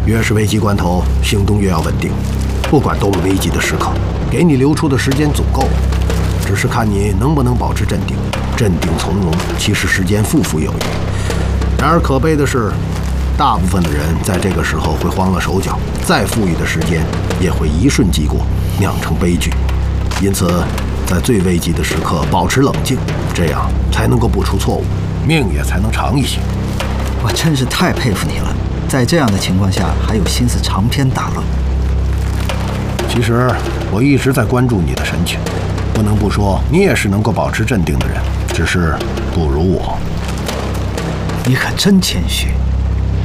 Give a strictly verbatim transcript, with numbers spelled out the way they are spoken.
越是危急关头，行动越要稳定。不管多么危急的时刻，给你留出的时间足够了，只是看你能不能保持镇定。镇定从容，其实时间富富有余。然而可悲的是，大部分的人在这个时候会慌了手脚，再富裕的时间也会一瞬即过，酿成悲剧。因此，在最危急的时刻保持冷静，这样才能够不出错误，命也才能长一些。 我真是太佩服你了，在这样的情况下还有心思长篇大论。 其实我一直在关注你的神情，不能不说你也是能够保持镇定的人，只是不如我。 你可真谦虚。